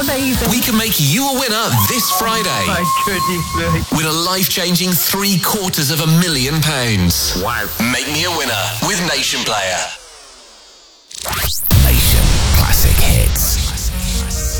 Amazing. We can make you a winner this Friday. My goodness me. Win a life-changing £750,000. Wow. Make me a winner with Nation Player.